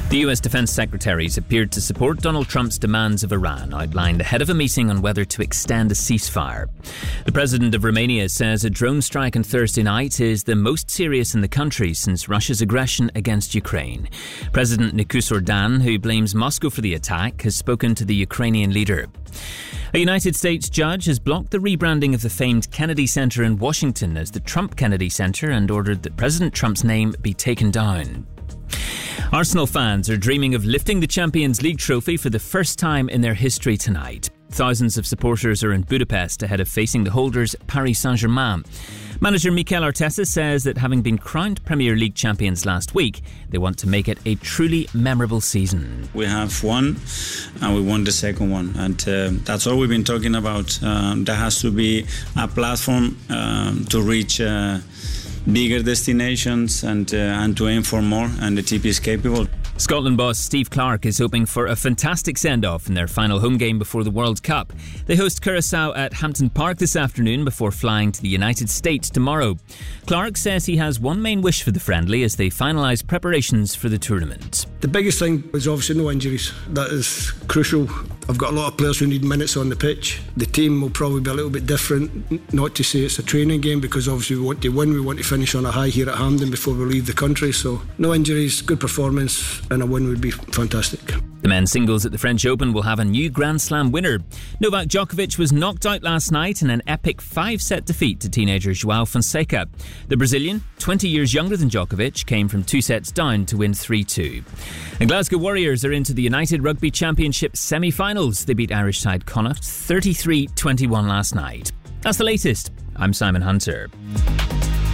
The US Defense Secretaries appeared to support Donald Trump's demands of Iran, outlined ahead of a meeting on whether to extend a ceasefire. The president of Romania says a drone strike on Thursday night is the most serious in the country since Russia's aggression against Ukraine. President Nicolae Orban, who blames Moscow for the attack, has spoken to the Ukrainian leader. A United States judge has blocked the rebranding of the famed Kennedy Center in Washington as the Trump Kennedy Center and ordered that President Trump's name be taken down. Arsenal fans are dreaming of lifting the Champions League trophy for the first time in their history tonight. Thousands of supporters are in Budapest ahead of facing the holders Paris Saint-Germain. Manager Mikel Arteta says that having been crowned Premier League champions last week, they want to make it a truly memorable season. We have won and we won the second one, and that's all we've been talking about. There has to be a platform to reach bigger destinations and to aim for more, and the team is capable. Scotland boss Steve Clarke is hoping for a fantastic send-off in their final home game before the World Cup. They host Curaçao at Hampton Park this afternoon before flying to the United States tomorrow. Clarke says he has one main wish for the friendly as they finalise preparations for the tournament. The biggest thing is obviously no injuries. That is crucial. I've got a lot of players who need minutes on the pitch. The team will probably be a little bit different, not to say it's a training game, because obviously we want to win, we want to finish on a high here at Hampden before we leave the country. So no injuries, good performance, and a win would be fantastic. The men's singles at the French Open will have a new Grand Slam winner. Novak Djokovic was knocked out last night in an epic 5-set defeat to teenager João Fonseca. The Brazilian, 20 years younger than Djokovic, came from 2 sets down to win 3-2. And Glasgow Warriors are into the United Rugby Championship semi-finals. They beat Irish side Connacht 33-21 last night. That's the latest. I'm Simon Hunter.